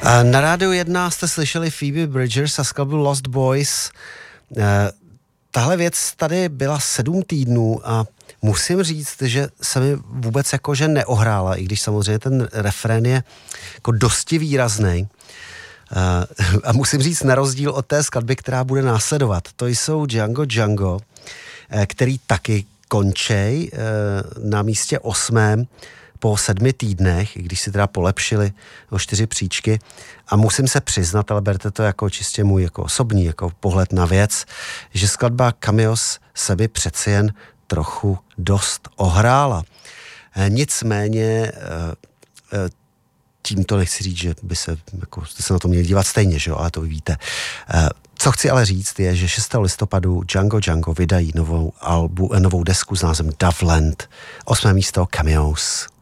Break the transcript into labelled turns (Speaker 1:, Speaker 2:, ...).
Speaker 1: Na rádiu 1 jste slyšeli Phoebe Bridgers a skladbu Lost Boys. Tahle věc tady byla 7 týdnů a musím říct, že se mi vůbec jakože neohrála, i když samozřejmě ten refrén je jako dosti výrazný. A musím říct na rozdíl od té skladby, která bude následovat. To jsou Django Django, který taky končej na místě 8. po 7 týdnech, i když si teda polepšili o 4 příčky. A musím se přiznat, ale berte to jako čistě můj jako osobní jako pohled na věc, že skladba Cameos se by přeci jen trochu dost ohrála. Nicméně tímto nechci říct, že by se, jako, jste se na to měli dívat stejně, že jo, ale to vy víte. Co chci ale říct je, že 6. listopadu Django Django vydají novou desku s názvem Doveland. 8. místo Cameos.